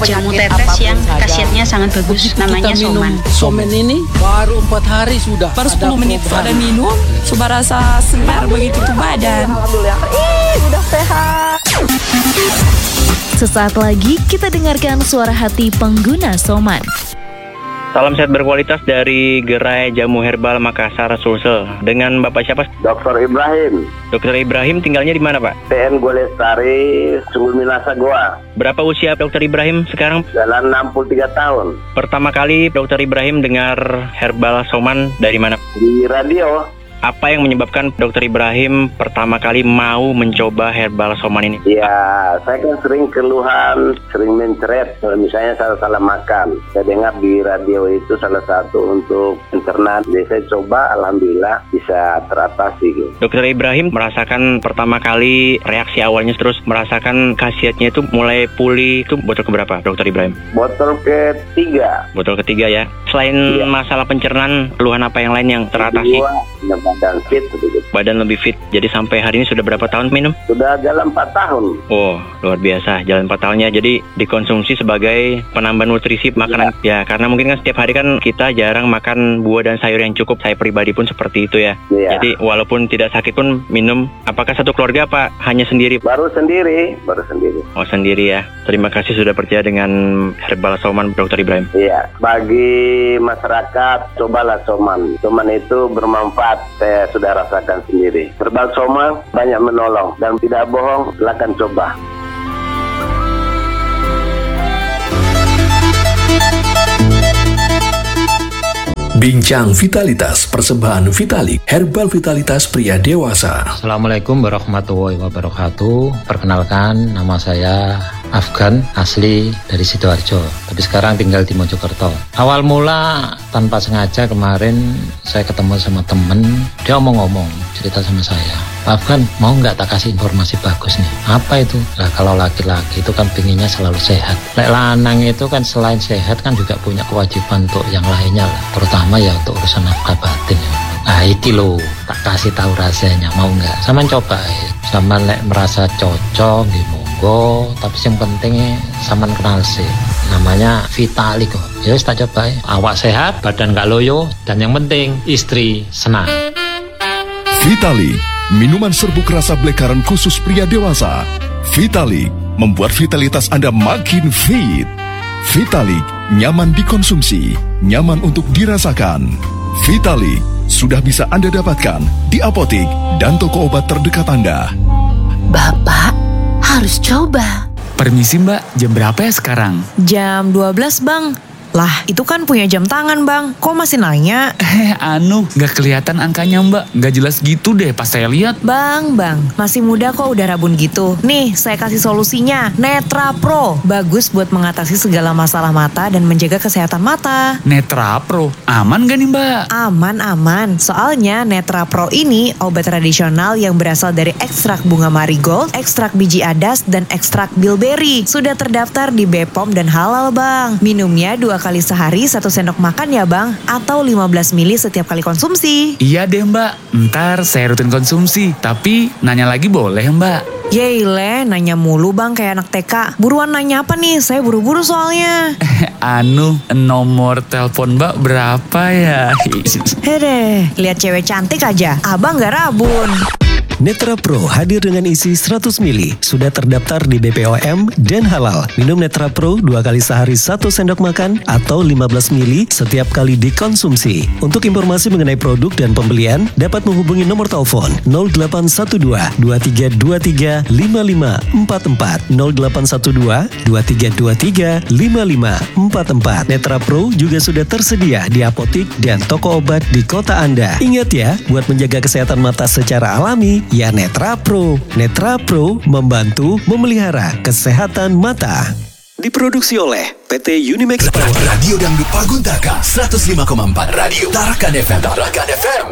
jamu tetes yang khasiatnya sangat bagus, namanya Soman. Soman ini baru 4 hari sudah. Baru 10 menit sudah minum, sudah rasa segar begitu tuh badan. Alhamdulillah, udah sehat. Sesaat lagi kita dengarkan suara hati pengguna Soman. Salam sehat berkualitas dari Gerai Jamu Herbal Makassar, Sulsel. Dengan Bapak siapa? Dr. Ibrahim. Dr. Ibrahim tinggalnya di mana, Pak? TN Golestari, Sungai Minasa, Goa. Berapa usia Dr. Ibrahim sekarang? Jalan 63 tahun. Pertama kali Dr. Ibrahim dengar Herbal Soman dari mana? Di radio. Apa yang menyebabkan Dr. Ibrahim pertama kali mau mencoba Herbal Soman ini? Ya, saya kan sering keluhan, sering mencret. Misalnya saya salah makan. Saya dengar di radio itu salah satu untuk internet. Jadi saya coba, alhamdulillah bisa teratasi. Gitu. Dr. Ibrahim merasakan pertama kali reaksi awalnya, terus merasakan khasiatnya itu mulai pulih. Itu botol keberapa, Dr. Ibrahim? Botol ketiga. Botol ketiga ya. Selain masalah pencernaan, keluhan apa yang lain yang teratasi? Badan fit begitu. Badan lebih fit. Jadi sampai hari ini sudah berapa tahun minum? Sudah jalan 4 tahun. Oh, luar biasa. Jalan 4 tahunnya. Jadi dikonsumsi sebagai penambah nutrisi makanan. Ya, karena mungkin kan setiap hari kan kita jarang makan buah dan sayur yang cukup. Saya pribadi pun seperti itu ya. Jadi walaupun tidak sakit pun minum. Apakah satu keluarga apa hanya sendiri? Baru sendiri. Oh, sendiri ya. Terima kasih sudah percaya dengan Herbal Soman, Dr. Ibrahim. Iya, bagi masyarakat cobalah Soman. Soman itu bermanfaat. Saya sudah rasakan sendiri. Herbal Soman banyak menolong dan tidak bohong, silakan coba. Bincang Vitalitas Persembahan Vitalik Herbal Vitalitas Pria Dewasa. Assalamualaikum warahmatullahi wabarakatuh. Perkenalkan, nama saya Afgan, asli dari Sidoarjo, tapi sekarang tinggal di Mojokerto. Awal mula tanpa sengaja kemarin saya ketemu sama temen, dia omong-omong cerita sama saya, Afgan mau nggak tak kasih informasi bagus nih. Apa itu? Nah, kalau laki-laki itu kan pinginnya selalu sehat. Lek lanang itu kan selain sehat kan juga punya kewajiban untuk yang lainnya lah, terutama ya untuk urusan nafkah batin ya. Nah iki loh, tak kasih tahu rasanya, mau nggak? Saman coba saman lek merasa cocok gitu, monggo, tapi yang penting saman kenal sih. Namanya Vitalik kok. Ya wis tak coba. Awak sehat, badan nggak loyo, dan yang penting istri senang. Vitalik, minuman serbuk rasa blekaran khusus pria dewasa. Vitalik membuat vitalitas Anda makin fit. Vitalik nyaman dikonsumsi, nyaman untuk dirasakan. Vitalik sudah bisa Anda dapatkan di apotik dan toko obat terdekat Anda. Bapak harus coba. Permisi Mbak, jam berapa ya sekarang? Jam 12 Bang. Lah, itu kan punya jam tangan Bang. Kok masih nanya? Gak kelihatan angkanya Mbak. Gak jelas gitu deh pas saya lihat. Bang, masih muda kok udah rabun gitu. Nih, saya kasih solusinya. Netra Pro. Bagus buat mengatasi segala masalah mata dan menjaga kesehatan mata. Netra Pro, aman gak nih Mbak? Aman. Soalnya Netra Pro ini obat tradisional yang berasal dari ekstrak bunga marigold, ekstrak biji adas, dan ekstrak bilberry. Sudah terdaftar di BPOM dan halal Bang. Minumnya 2 kali sehari 1 sendok makan ya Bang, atau 15 mili setiap kali konsumsi. Iya deh Mbak, ntar saya rutin konsumsi. Tapi nanya lagi boleh Mbak? Yeile, nanya mulu Bang kayak anak TK. Buruan nanya apa nih? Saya buru-buru soalnya. Nomor telepon Mbak berapa ya? Hede, lihat cewek cantik aja, abang gak rabun. Netra Pro hadir dengan isi 100 mili, sudah terdaftar di BPOM dan halal. Minum Netra Pro 2 kali sehari 1 sendok makan atau 15 mili setiap kali dikonsumsi. Untuk informasi mengenai produk dan pembelian, dapat menghubungi nomor telepon 0812 2323 5544 0812 2323 5544. Netra Pro juga sudah tersedia di apotik dan toko obat di kota Anda. Ingat ya, buat menjaga kesehatan mata secara alami, ya Netra Pro. Netra Pro membantu memelihara kesehatan mata. Diproduksi oleh PT Unimax. Radio Dangdut Paguntaka 105,4 Radio Tarakan FM.